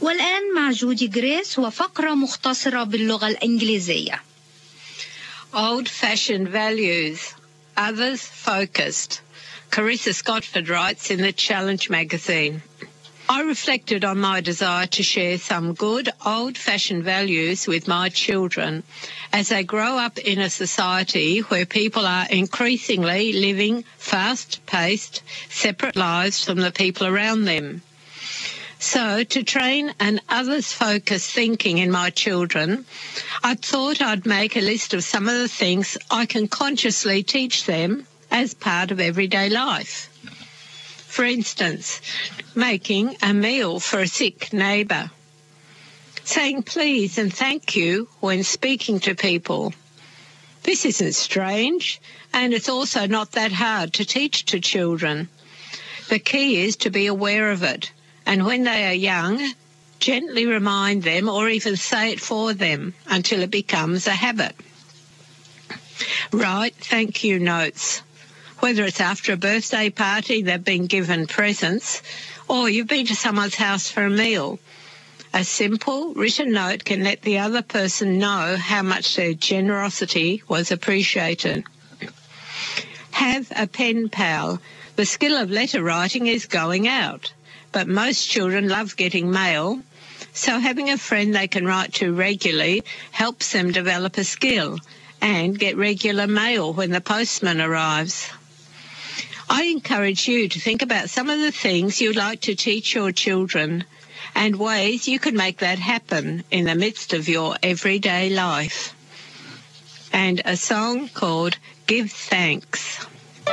والآن مع جودي غريس وفقرة مختصرة باللغة الإنجليزية. Old-fashioned values, others-focused. Carissa Scottford writes in the Challenge magazine, I reflected on my desire to share some good old-fashioned values with my children as they grow up in a society where people are increasingly living fast-paced, separate lives from the people around them. So, to train an others-focused thinking in my children, I thought I'd make a list of some of the things I can consciously teach them as part of everyday life. For instance, making a meal for a sick neighbour, saying please and thank you when speaking to people. This isn't strange, and it's also not that hard to teach to children. The key is to be aware of it, and when they are young, gently remind them or even say it for them until it becomes a habit. Write thank you notes. Whether it's after a birthday party, they've been given presents, or you've been to someone's house for a meal. A simple written note can let the other person know how much their generosity was appreciated. Have a pen pal. The skill of letter writing is going out, but most children love getting mail, so having a friend they can write to regularly helps them develop a skill and get regular mail when the postman arrives. I encourage you to think about some of the things you'd like to teach your children and ways you can make that happen in the midst of your everyday life. And a song called Give Thanks.